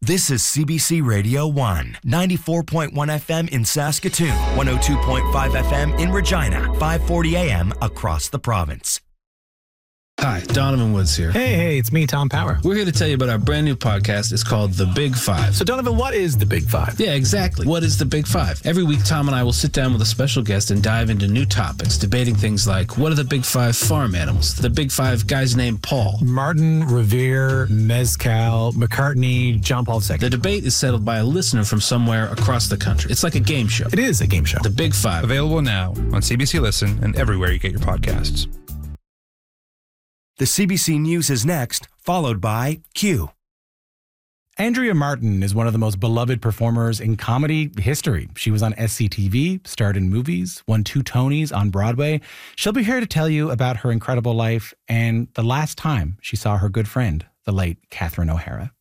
This is CBC Radio 1, 94.1 FM in Saskatoon, 102.5 FM in Regina, 540 AM across the province. Hi, Donovan Woods here. Hey, it's me, Tom Power. We're here to tell you about our brand new podcast. It's called The Big Five. So, Donovan, what is The Big Five? Yeah, exactly. What is The Big Five? Every week, Tom and I will sit down with a special guest and dive into new topics, debating things like, what are the Big Five farm animals? The Big Five guys named Paul. Martin, Revere, Mezcal, McCartney, John Paul II. The debate is settled by a listener from somewhere across the country. It's like a game show. It is a game show. The Big Five. Available now on CBC Listen and everywhere you get your podcasts. The CBC News is next, followed by Q. Andrea Martin is one of the most beloved performers in comedy history. She was on SCTV, starred in movies, won 2 Tonys on Broadway. She'll be here to tell you about her incredible life and the last time she saw her good friend, the late Catherine O'Hara.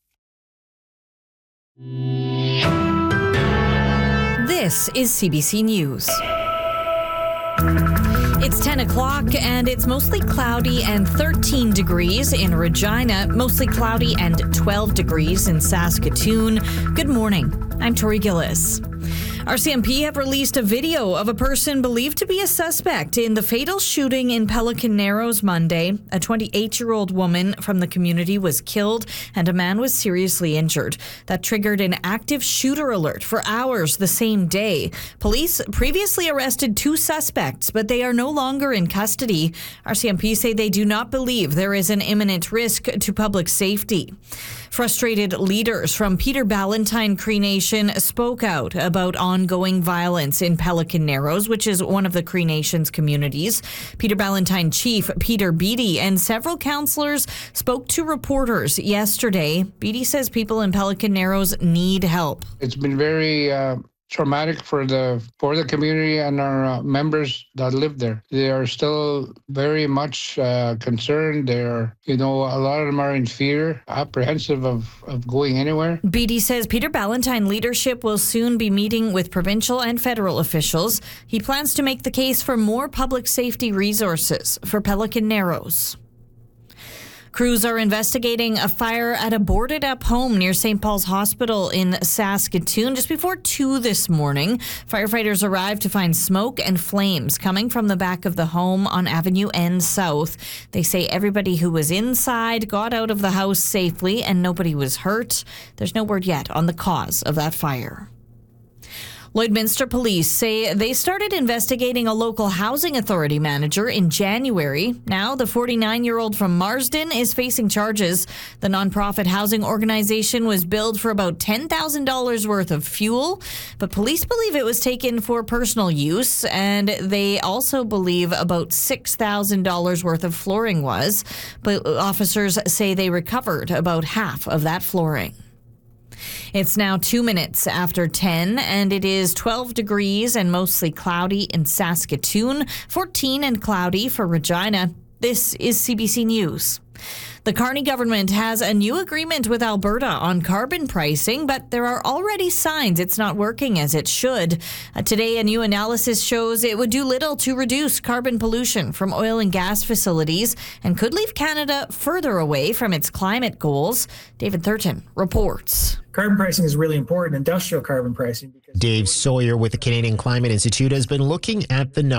This is CBC News. It's 10 o'clock and it's mostly cloudy and 13 degrees in Regina, mostly cloudy and 12 degrees in Saskatoon. Good morning. I'm Tori Gillis. RCMP have released a video of a person believed to be a suspect in the fatal shooting in Pelican Narrows Monday. A 28-year-old woman from the community was killed and a man was seriously injured. That triggered an active shooter alert for hours the same day. Police previously arrested 2 suspects, but they are no longer in custody. RCMP say they do not believe there is an imminent risk to public safety. Frustrated leaders from Peter Ballantine Cree Nation spoke out about ongoing violence in Pelican Narrows, which is one of the Cree Nation's communities. Peter Ballantine Chief Peter Beattie and several councillors spoke to reporters yesterday. Beattie says people in Pelican Narrows need help. It's been very traumatic for the community and our members that live there. They are still very much concerned. They're, a lot of them are in fear, apprehensive of going anywhere. Beattie says Peter Ballantine leadership will soon be meeting with provincial and federal officials. He plans to make the case for more public safety resources for Pelican Narrows. Crews are investigating a fire at a boarded-up home near St. Paul's Hospital in Saskatoon just before 2 this morning. Firefighters arrived to find smoke and flames coming from the back of the home on Avenue N South. They say everybody who was inside got out of the house safely and nobody was hurt. There's no word yet on the cause of that fire. Lloydminster Police say they started investigating a local housing authority manager in January. Now, the 49-year-old from Marsden is facing charges. The nonprofit housing organization was billed for about $10,000 worth of fuel, but police believe it was taken for personal use, and they also believe about $6,000 worth of flooring was. But officers say they recovered about half of that flooring. It's now 2 minutes after 10, and it is 12 degrees and mostly cloudy in Saskatoon, 14 and cloudy for Regina. This is CBC News. The Carney government has a new agreement with Alberta on carbon pricing, but there are already signs it's not working as it should. Today, a new analysis shows it would do little to reduce carbon pollution from oil and gas facilities and could leave Canada further away from its climate goals. David Thurton reports. Carbon pricing is really important, industrial carbon pricing. Dave Sawyer with the Canadian Climate Institute has been looking at the numbers.